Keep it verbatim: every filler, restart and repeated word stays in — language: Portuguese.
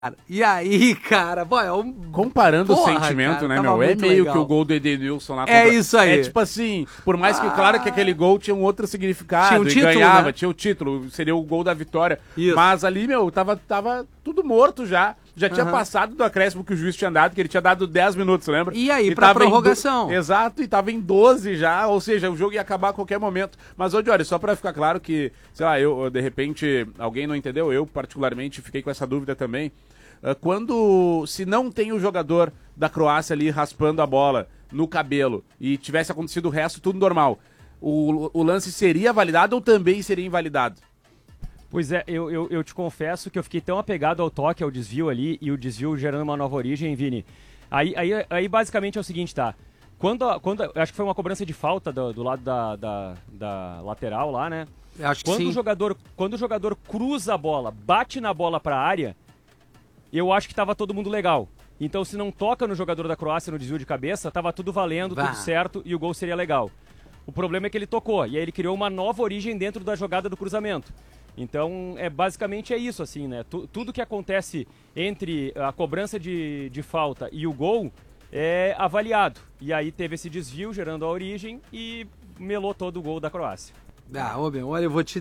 E aí, cara, pô, é um... Comparando Porra, o sentimento, cara, né, tava meu? É muito meio legal. que o gol do Edenilson lá. É contra- isso aí. É tipo assim, por mais que, claro que aquele gol tinha um outro significado, Tinha um e título, ganhava, né? tinha o título, seria o gol da vitória. Isso. Mas ali, meu, tava, tava tudo morto já. Já tinha Aham. passado do acréscimo que o juiz tinha dado, que ele tinha dado dez minutos, lembra? E aí, pra tava em do- prorrogação? Exato, e tava em doze já, ou seja, o jogo ia acabar a qualquer momento. Mas, ô, Diori, só pra ficar claro que, sei lá, eu, de repente, alguém não entendeu, eu particularmente fiquei com essa dúvida também. Uh, Quando, se não tem o jogador da Croácia ali raspando a bola no cabelo e tivesse acontecido o resto, tudo normal, o, o lance seria validado ou também seria invalidado? Pois é, eu, eu, eu te confesso que eu fiquei tão apegado ao toque, ao desvio ali, e o desvio gerando uma nova origem, Vini. Aí, aí, aí basicamente é o seguinte, tá? Quando, a- quando a- acho que foi uma cobrança de falta do, do lado da, da, da lateral lá, né? Eu acho que Quando sim. o, jogador, quando o jogador cruza a bola, bate na bola pra área, eu acho que tava todo mundo legal. Então, se não toca no jogador da Croácia no desvio de cabeça, tava tudo valendo, Vá. tudo certo e o gol seria legal. O problema é que ele tocou e aí ele criou uma nova origem dentro da jogada do cruzamento. Então, é basicamente é isso, assim, né? Tu- tudo que acontece entre a cobrança de, de falta e o gol é avaliado. E aí teve esse desvio gerando a origem e melou todo o gol da Croácia. Ah, ô, meu, olha, eu vou te